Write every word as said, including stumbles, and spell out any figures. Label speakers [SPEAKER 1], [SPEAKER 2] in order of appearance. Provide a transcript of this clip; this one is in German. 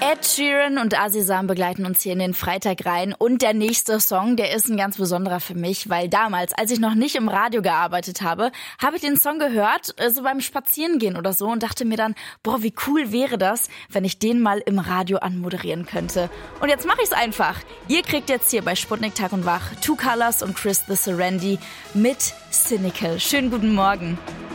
[SPEAKER 1] Ed Sheeran und Azizam begleiten uns hier in den Freitag rein. Und der nächste Song, der ist ein ganz besonderer für mich, weil damals, als ich noch nicht im Radio gearbeitet habe, habe ich den Song gehört, so beim Spazierengehen oder so, und dachte mir dann, boah, wie cool wäre das, wenn ich den mal im Radio anmoderieren könnte. Und jetzt mache ich es einfach. Ihr kriegt jetzt hier bei Sputnik Tag und Wach Two Colors und Chris the Serenity mit Cynical. Schönen guten Morgen.